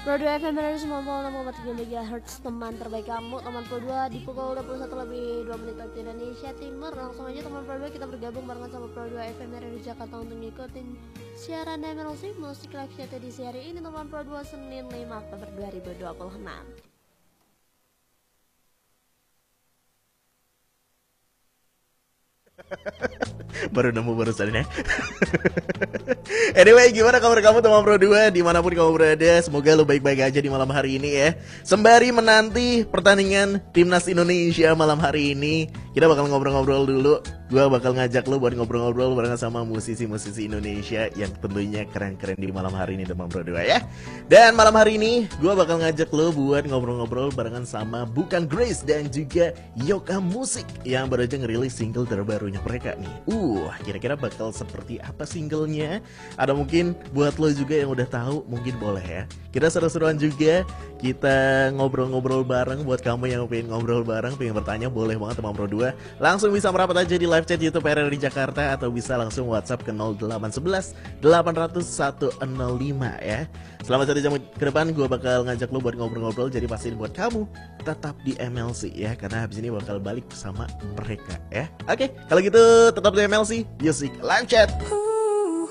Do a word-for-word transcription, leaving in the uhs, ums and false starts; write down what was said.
Pro dua F M dari sembilan puluh enam koma tujuh megahertz, teman terbaik kamu. Teman Pro dua di pukul dua puluh satu lebih dua menit waktu Indonesia Timur. Langsung aja teman Pro dua kita bergabung barengan sama Pro dua F M dari Jakarta untuk ngikutin siaran M L C Musik Live Chat edisi hari ini teman Pro dua Senin lima Oktober dua ribu dua puluh enam. Baru nemu barusan ya. Anyway, gimana kabar kamu teman Pro dua dimanapun kamu berada? Semoga lo baik-baik aja di malam hari ini ya. Sembari menanti pertandingan Timnas Indonesia malam hari ini, kita bakal ngobrol-ngobrol dulu. Gua bakal ngajak lo buat ngobrol-ngobrol barengan sama musisi-musisi Indonesia yang tentunya keren-keren di malam hari ini teman Pro dua ya. Dan malam hari ini gua bakal ngajak lo buat ngobrol-ngobrol barengan sama Bukan Grace dan juga Yoka Musik yang baru aja ngerilis single terbarunya mereka nih. Uh, kira-kira bakal seperti apa singlenya? Ada mungkin buat lo juga yang udah tahu, mungkin boleh ya. Kita seru-seruan juga, kita ngobrol-ngobrol bareng. Buat kamu yang pengen ngobrol bareng, pengen bertanya, boleh banget teman Pro dua. Langsung bisa merapat aja di live chat YouTube R R di Jakarta atau bisa langsung WhatsApp ke nol delapan satu satu delapan nol nol satu nol lima ya. Selama satu jam ke depan gue bakal ngajak lo buat ngobrol-ngobrol, jadi pastiin buat kamu tetap di M L C ya, karena habis ini bakal balik bersama mereka ya. Oke, kalau gitu tetap di M L C Music Live Chat.